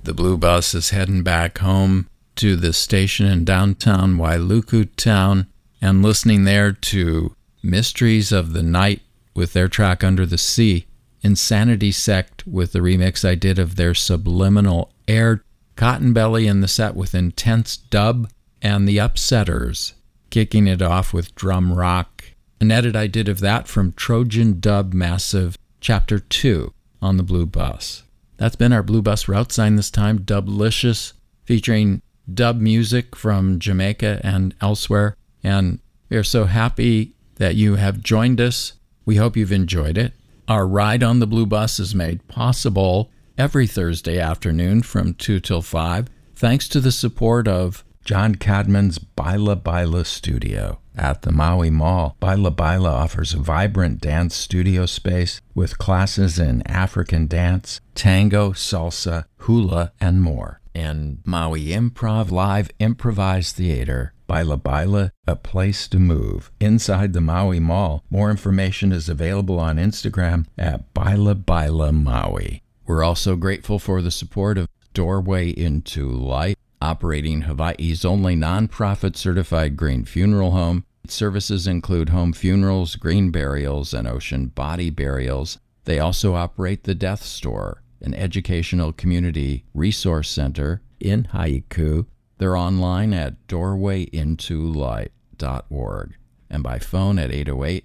The Blue Bus is heading back home to the station in downtown Wailuku Town and listening there to Mysteries of the Night with their track Under the Sea, Insanity Sect with the remix I did of their Subliminal Air, Cotton Belly in the set with Intense Dub, and The Upsetters kicking it off with Drum Rock, an edit I did of that from Trojan Dub Massive Chapter 2 on the Blue Bus. That's been our Blue Bus route sign this time, Dublicious, featuring dub music from Jamaica and elsewhere. And we are so happy that you have joined us. We hope you've enjoyed it. Our ride on the Blue Bus is made possible every Thursday afternoon from 2 till 5, thanks to the support of John Cadman's Baila Baila Studio at the Maui Mall. Baila Baila offers a vibrant dance studio space with classes in African dance, tango, salsa, hula, and more. And Maui Improv Live Improvised Theater. Baila Baila, a place to move. Inside the Maui Mall. More information is available on Instagram at Baila Baila Maui. We're also grateful for the support of Doorway into Light, operating Hawaii's only nonprofit certified green funeral home. Services include home funerals, green burials, and ocean body burials. They also operate the Death Store, an educational community resource center in Haiku. They're online at doorwayintolight.org and by phone at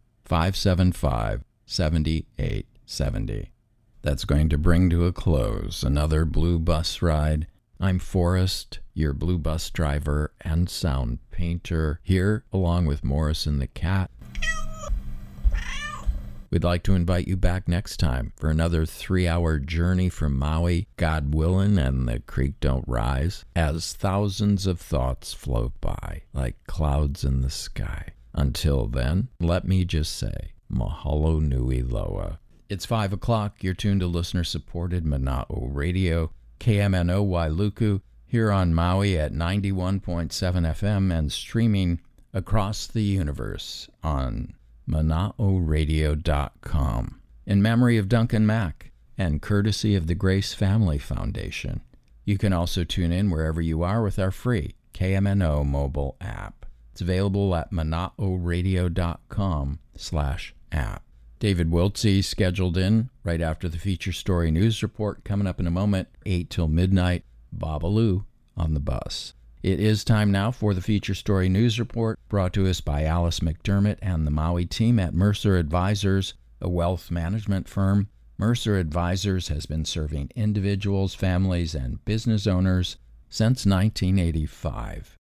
808-575-7870. That's going to bring to a close another Blue Bus ride. I'm Forrest, your Blue Bus driver and sound painter, here along with Morrison the cat. We'd like to invite you back next time for another 3-hour journey from Maui, God willing, and the creek don't rise, as thousands of thoughts float by like clouds in the sky. Until then, let me just say, mahalo nui loa. It's 5 o'clock. You're tuned to listener-supported Mana'o Radio, KMNO Wailuku, here on Maui at 91.7 FM and streaming across the universe on mana'oradio.com. In memory of Duncan Mack and courtesy of the Grace Family Foundation. You can also tune in wherever you are with our free KMNO mobile app. It's available at mana'oradio.com/app. David Wiltsey scheduled in right after the Feature Story News Report coming up in a moment, 8 till midnight. Babalu on the bus. It is time now for the Feature Story News Report, brought to us by Alice McDermott and the Maui team at Mercer Advisors, a wealth management firm. Mercer Advisors has been serving individuals, families, and business owners since 1985.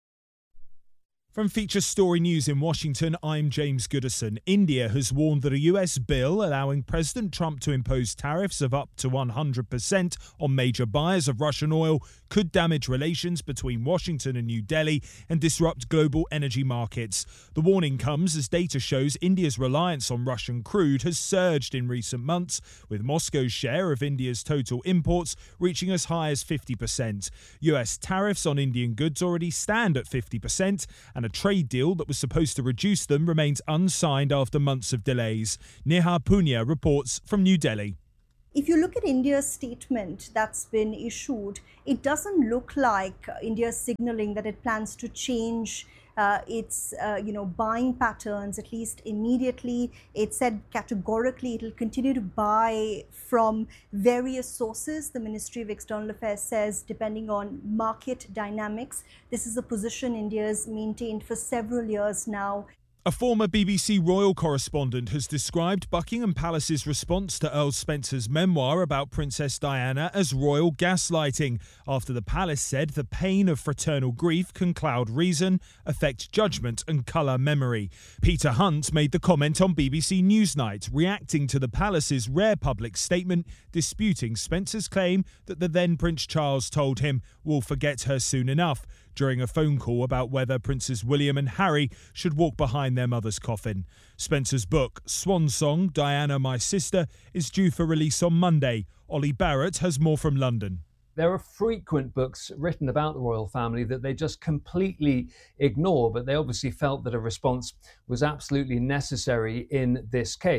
From Feature Story News in Washington, I'm James Goodison. India has warned that a US bill allowing President Trump to impose tariffs of up to 100% on major buyers of Russian oil could damage relations between Washington and New Delhi and disrupt global energy markets. The warning comes as data shows India's reliance on Russian crude has surged in recent months, with Moscow's share of India's total imports reaching as high as 50%. US tariffs on Indian goods already stand at 50%, and a trade deal that was supposed to reduce them remains unsigned after months of delays. Neha Punya reports from New Delhi. If you look at India's statement that's been issued, it doesn't look like India is signaling that it plans to change its buying patterns, at least immediately. It said categorically it will continue to buy from various sources. The Ministry of External Affairs says, depending on market dynamics. This is a position India has maintained for several years now. A former BBC royal correspondent has described Buckingham Palace's response to Earl Spencer's memoir about Princess Diana as royal gaslighting, after the palace said the pain of fraternal grief can cloud reason, affect judgment and colour memory. Peter Hunt made the comment on BBC Newsnight, reacting to the palace's rare public statement disputing Spencer's claim that the then Prince Charles told him, "We'll forget her soon enough," during a phone call about whether Princes William and Harry should walk behind their mother's coffin. Spencer's book, Swan Song, Diana, My Sister, is due for release on Monday. Ollie Barrett has more from London. There are frequent books written about the royal family that they just completely ignore, but they obviously felt that a response was absolutely necessary in this case.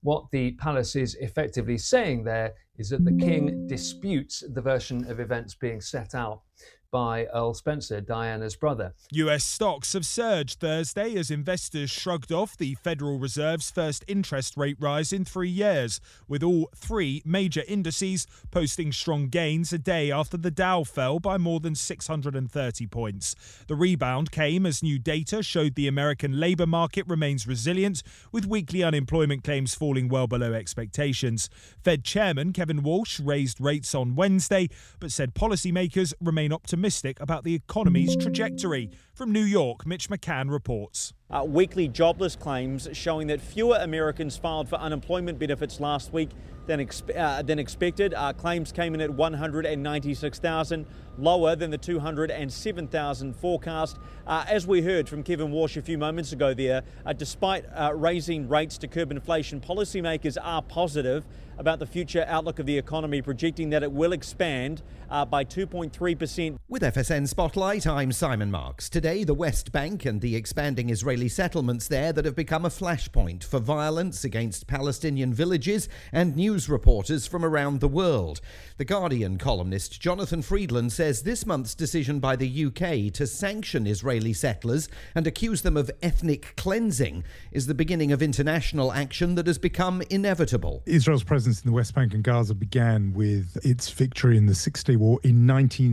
What the palace is effectively saying there is that the king disputes the version of events being set out by Earl Spencer, Diana's brother. US stocks have surged Thursday as investors shrugged off the Federal Reserve's first interest rate rise in 3 years, with all three major indices posting strong gains a day after the Dow fell by more than 630 points. The rebound came as new data showed the American labor market remains resilient, with weekly unemployment claims falling well below expectations. Fed Chairman Kevin Walsh raised rates on Wednesday, but said policymakers remain optimistic about the economy's trajectory. From New York, Mitch McCann reports. Weekly jobless claims showing that fewer Americans filed for unemployment benefits last week than expected. Claims came in at 196,000, lower than the 207,000 forecast. As we heard from Kevin Walsh a few moments ago there, despite raising rates to curb inflation, policymakers are positive about the future outlook of the economy, projecting that it will expand by 2.3%. With FSN Spotlight, I'm Simon Marks. Today, the West Bank and the expanding Israeli settlements there that have become a flashpoint for violence against Palestinian villages and news reporters from around the world. The Guardian columnist Jonathan Friedland says this month's decision by the UK to sanction Israeli settlers and accuse them of ethnic cleansing is the beginning of international action that has become inevitable. Israel's presence in the West Bank and Gaza began with its victory in the Six-Day War in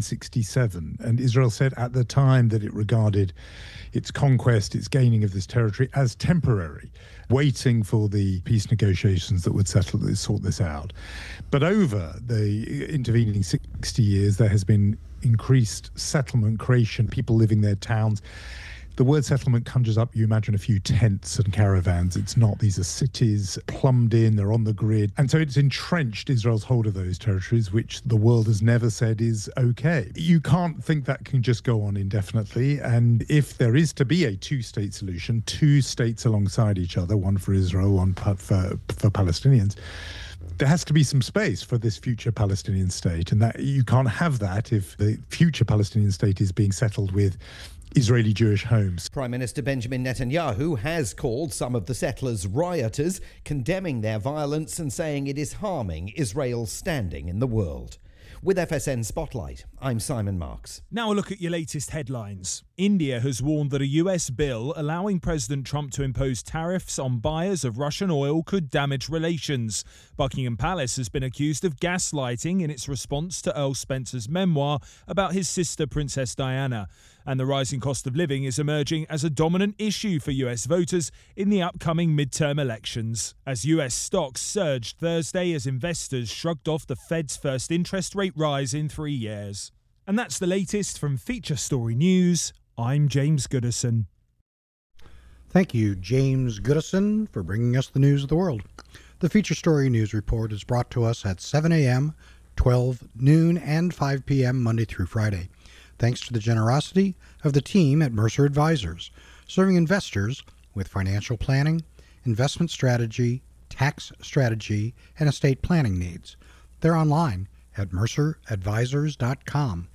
1967, and Israel said at the time that it regarded its conquest, its gaining of this territory as temporary, waiting for the peace negotiations that would sort this out. But over the intervening 60 years, there has been increased settlement creation, people living their towns. The word settlement conjures up, you imagine, a few tents and caravans. It's not. These are cities plumbed in, they're on the grid. And so it's entrenched Israel's hold of those territories, which the world has never said is okay. You can't think that can just go on indefinitely. And if there is to be a two-state solution, two states alongside each other, one for Israel, one for Palestinians, there has to be some space for this future Palestinian state. And that you can't have that if the future Palestinian state is being settled with Israeli Jewish homes. Prime Minister Benjamin Netanyahu has called some of the settlers rioters, condemning their violence and saying it is harming Israel's standing in the world. With FSN Spotlight, I'm Simon Marks. Now a look at your latest headlines. India has warned that a US bill allowing President Trump to impose tariffs on buyers of Russian oil could damage relations. Buckingham Palace has been accused of gaslighting in its response to Earl Spencer's memoir about his sister Princess Diana. And the rising cost of living is emerging as a dominant issue for US voters in the upcoming midterm elections. As US stocks surged Thursday as investors shrugged off the Fed's first interest rate rise in 3 years. And that's the latest from Feature Story News. I'm James Goodison. Thank you, James Goodison, for bringing us the news of the world. The Feature Story News Report is brought to us at 7 a.m., 12 noon, and 5 p.m. Monday through Friday. Thanks to the generosity of the team at Mercer Advisors, serving investors with financial planning, investment strategy, tax strategy, and estate planning needs. They're online at merceradvisors.com.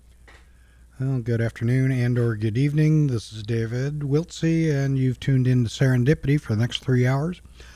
Well, good afternoon and or good evening. This is David Wiltsey, and you've tuned in to Serendipity for the next 3 hours.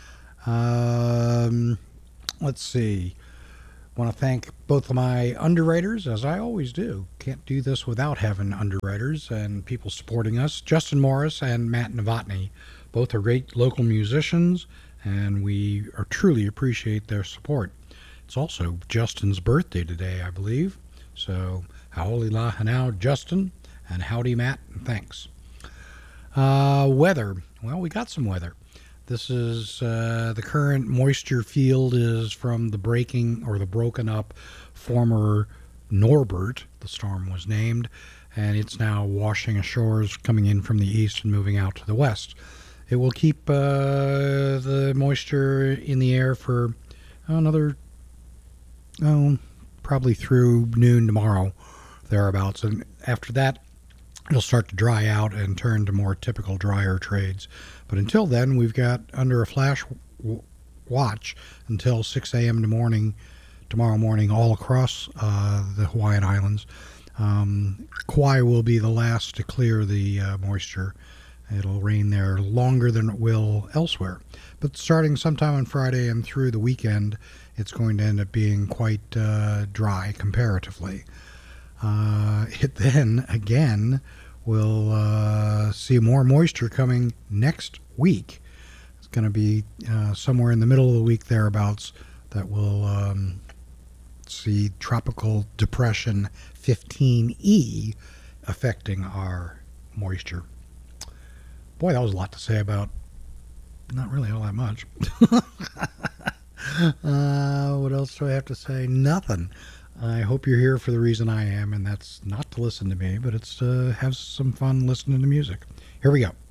Let's see. I want to thank both of my underwriters, as I always do. Can't do this without having underwriters and people supporting us. Justin Morris and Matt Novotny. Both are great local musicians, and we truly appreciate their support. It's also Justin's birthday today, I believe. So, howdy now, Justin, and howdy, Matt, and thanks. Weather. Well, we got some weather. This is the current moisture field is from the broken up former Norbert, the storm was named, and it's now washing ashores, coming in from the east and moving out to the west. It will keep the moisture in the air for another, probably through noon tomorrow, thereabouts. And after that, it'll start to dry out and turn to more typical drier trades. But until then, we've got under a flash watch until 6 a.m. tomorrow morning all across the Hawaiian Islands. Kauai will be the last to clear the moisture It'll rain there longer than it will elsewhere. But starting sometime on Friday and through the weekend, it's going to end up being quite dry comparatively. It then, again, will see more moisture coming next week. It's going to be somewhere in the middle of the week thereabouts that will see Tropical Depression 15E affecting our moisture. Boy, that was a lot to say about not really all that much. What else do I have to say? Nothing. I hope you're here for the reason I am, and that's not to listen to me, but it's to have some fun listening to music. Here we go.